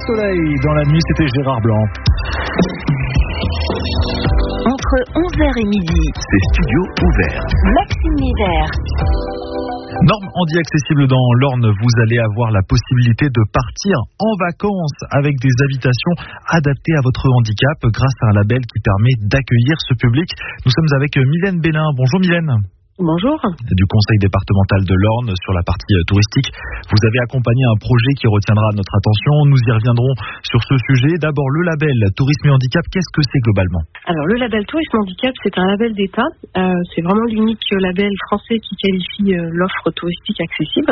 soleil. Dans la nuit, c'était Gérard Blanc. Entre 11h et midi, c'est Studio Ouvert. Maxime Nivert. Norme Handi accessible dans l'Orne, vous allez avoir la possibilité de partir en vacances avec des habitations adaptées à votre handicap grâce à un label qui permet d'accueillir ce public. Nous sommes avec Mylène Bellin. Bonjour Mylène. Bonjour. Du conseil départemental de l'Orne sur la partie touristique. Vous avez accompagné un projet qui retiendra notre attention. Nous y reviendrons sur ce sujet. D'abord, le label Tourisme et Handicap, qu'est-ce que c'est globalement ? Alors, le label Tourisme et Handicap, c'est un label d'État. C'est vraiment l'unique label français qui qualifie l'offre touristique accessible.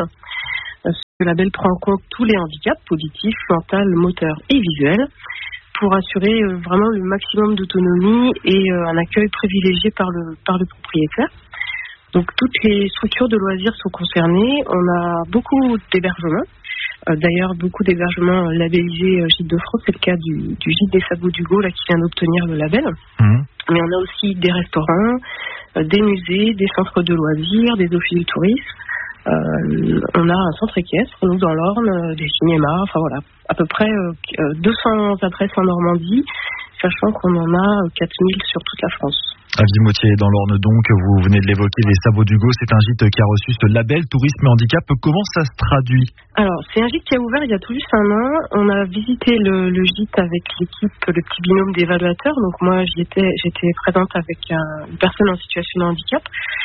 Ce label prend en compte tous les handicaps, auditifs, mental, moteur et visuel, pour assurer vraiment le maximum d'autonomie et un accueil privilégié par le propriétaire. Donc toutes les structures de loisirs sont concernées. On a beaucoup d'hébergements. D'ailleurs, beaucoup d'hébergements labellisés Gîtes de France. C'est le cas du Gîte des Sabots d'Hugo là, qui vient d'obtenir le label. Mais on a aussi des restaurants, des musées, des centres de loisirs, des offices du tourisme. On a un centre équestre, nous dans l'Orne, des cinémas. Enfin voilà, à peu près 200 adresses en Normandie, sachant qu'on en a 4000 sur toute la France. À Vimoutier dans l'Orne donc, vous venez de l'évoquer, les Sabots d'Hugo, c'est un gîte qui a reçu ce label Tourisme et Handicap. Comment ça se traduit ? Alors, c'est un gîte qui a ouvert il y a tout juste un an. On a visité le gîte avec l'équipe, le petit binôme d'évaluateurs. Donc moi, j'étais présente avec une personne en situation de handicap.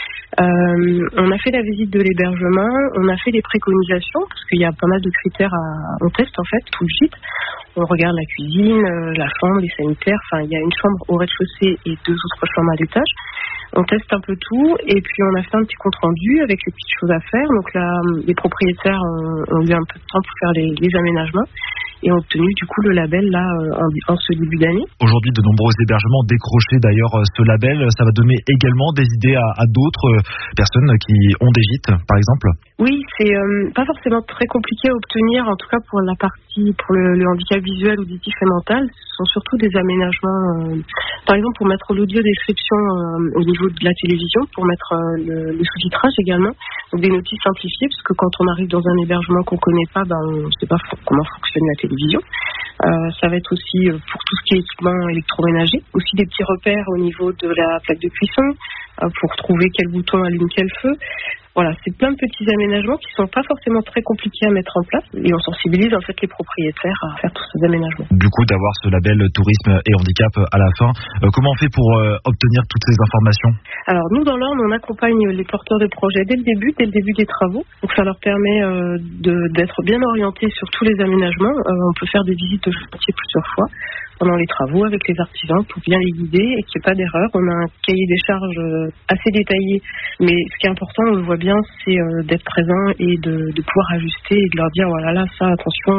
On a fait la visite de l'hébergement, on a fait des préconisations, parce qu'il y a pas mal de critères on teste en fait tout le gîte. On regarde la cuisine, la chambre, les sanitaires, enfin il y a une chambre au rez-de-chaussée et 2 autres chambres à l'étage. On teste un peu tout et puis on a fait un petit compte rendu avec les petites choses à faire. Donc là, les propriétaires ont eu un peu de temps pour faire les aménagements et ont obtenu du coup le label là en ce début d'année. Aujourd'hui, de nombreux hébergements décrochaient d'ailleurs ce label. Ça va donner également des idées à d'autres personnes qui ont des gîtes, par exemple. Oui, c'est pas forcément très compliqué à obtenir, en tout cas pour la partie pour le handicap visuel, auditif et mental. Ce sont surtout des aménagements, par exemple pour mettre l'audio description au niveau de la télévision, pour mettre le sous-titrage également, donc des notices simplifiées, parce que quand on arrive dans un hébergement qu'on connaît pas, on ne sait pas comment fonctionne la télévision. Ça va être aussi pour tout ce qui est équipement électroménager, aussi des petits repères au niveau de la plaque de cuisson, pour trouver quel bouton allume quel feu. Voilà, c'est plein de petits aménagements qui sont pas forcément très compliqués à mettre en place et on sensibilise en fait les propriétaires à faire tous ces aménagements. Du coup, d'avoir ce label Tourisme et Handicap à la fin, comment on fait pour obtenir toutes ces informations ? Alors nous dans l'Orne, on accompagne les porteurs de projets dès le début des travaux. Donc ça leur permet d'être bien orientés sur tous les aménagements. On peut faire des visites de chantier plusieurs fois pendant les travaux avec les artisans pour bien les guider et qu'il n'y ait pas d'erreur. On a un cahier des charges assez détaillé, mais ce qui est important, on le voit bien, c'est d'être présent et de pouvoir ajuster et de leur dire voilà là ça attention,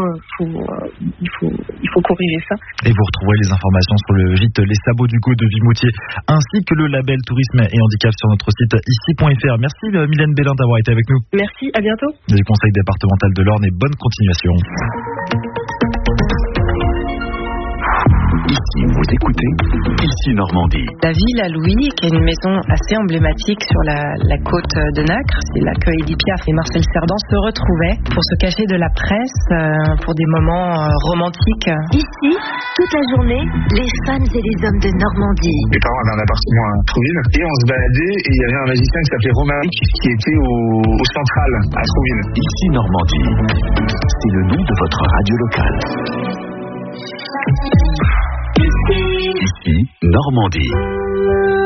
il faut corriger ça. Et vous retrouverez les informations sur le gîte Les Sabots d'Hugo de Vimoutier ainsi que le label Tourisme et Handicap sur notre site ici.fr. Merci Mylène Bellin d'avoir été avec nous. Merci, à bientôt. Du conseil départemental de l'Orne et bonne continuation. Ici, vous écoutez Ici Normandie. La Villa Louis, qui est une maison assez emblématique sur la côte de Nacre, c'est là que Edith Piaf et Marcel Cerdan se retrouvaient pour se cacher de la presse, pour des moments romantiques. Ici, toute la journée, les femmes et les hommes de Normandie. Mes parents avaient un appartement à Trouville et on se baladait et il y avait un magicien qui s'appelait Romaric qui était au central à Trouville. Ici Normandie, c'est le nom de votre radio locale. Ici Normandie.